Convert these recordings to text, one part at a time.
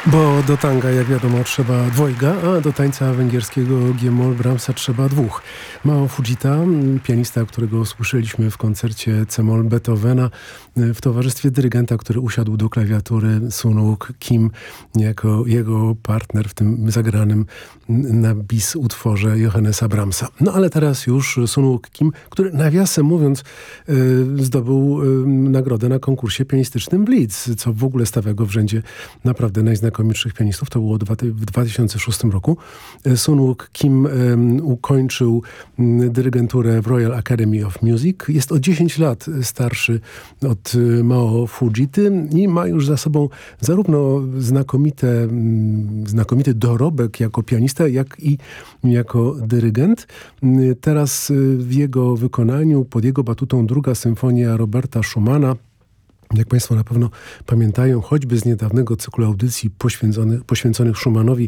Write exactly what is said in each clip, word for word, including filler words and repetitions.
Bo do tanga, jak wiadomo, trzeba dwojga, a do tańca węgierskiego G-moll Brahmsa trzeba dwóch. Mao Fujita, pianista, którego usłyszeliśmy w koncercie C-moll Beethovena w towarzystwie dyrygenta, który usiadł do klawiatury, Sun-wook Kim, jako jego partner w tym zagranym na bis utworze Johannesa Brahmsa. No ale teraz już Sun-wook Kim, który nawiasem mówiąc yy, zdobył yy, nagrodę na konkursie pianistycznym Blitz, co w ogóle stawia go w rzędzie naprawdę najznakomitszych pianistów. To było dwa, w dwa tysiące szóstym roku. Sun-wook Kim um, ukończył um, dyrygenturę w Royal Academy of Music. Jest o dziesięć lat starszy od Mao Fujity i ma już za sobą zarówno znakomite, um, znakomity dorobek jako pianista, jak i jako dyrygent. Um, teraz w jego wykonaniu, pod jego batutą druga symfonia Roberta Schumana. Jak Państwo na pewno pamiętają, choćby z niedawnego cyklu audycji poświęconych, poświęconych Schumannowi,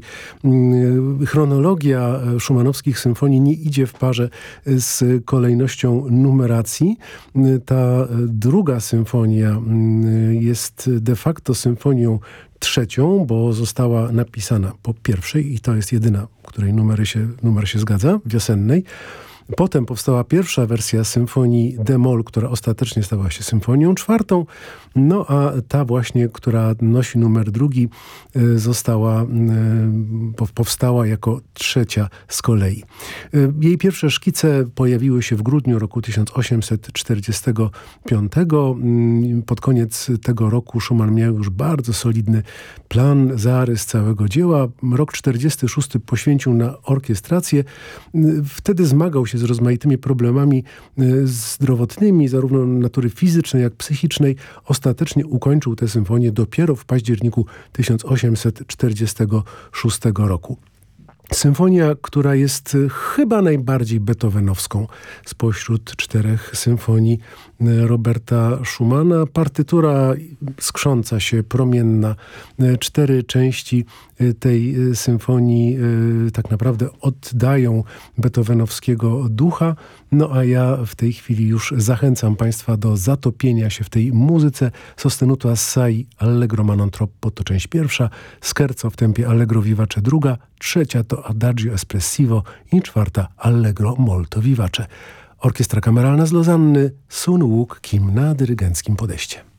chronologia szumannowskich symfonii nie idzie w parze z kolejnością numeracji. Ta druga symfonia jest de facto symfonią trzecią, bo została napisana po pierwszej i to jest jedyna, której numery się, numer się zgadza, wiosennej. Potem powstała pierwsza wersja symfonii D-moll, która ostatecznie stała się symfonią czwartą, no a ta właśnie, która nosi numer drugi, została, powstała jako trzecia z kolei. Jej pierwsze szkice pojawiły się w grudniu roku tysiąc osiemset czterdziestego piątego. Pod koniec tego roku Schumann miał już bardzo solidny plan, zarys całego dzieła. Rok czterdziesty szósty poświęcił na orkiestrację. Wtedy zmagał się z rozmaitymi problemami zdrowotnymi, zarówno natury fizycznej, jak psychicznej. Ostatecznie ukończył tę symfonię dopiero w październiku tysiąc osiemset czterdziestego szóstego roku. Symfonia, która jest chyba najbardziej beethovenowską spośród czterech symfonii Roberta Schumana. Partytura skrząca się, promienna. Cztery części tej symfonii tak naprawdę oddają beethovenowskiego ducha. No a ja w tej chwili już zachęcam Państwa do zatopienia się w tej muzyce. Sostenuto assai allegro ma non troppo to część pierwsza, scherzo w tempie allegro vivace druga, trzecia to adagio espressivo i czwarta allegro molto vivace. Orkiestra kameralna z Lozanny, Sun-wook Kim na dyrygenckim podejście.